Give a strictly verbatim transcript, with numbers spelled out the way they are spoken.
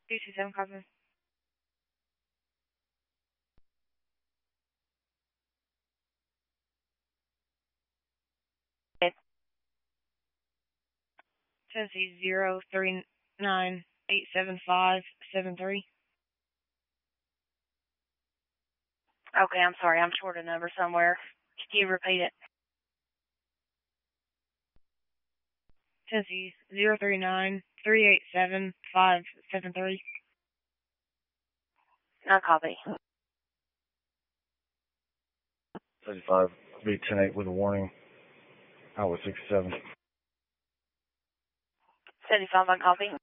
two two seven, copy. Tennessee zero three nine eight seven five seven three. Okay, I'm sorry, I'm short a number somewhere. Can you repeat it? Tennessee zero three nine three eight seven five seven three. No copy. thirty-five, B ten eight with a warning. Highway sixty-seven. seventy-five, on copy.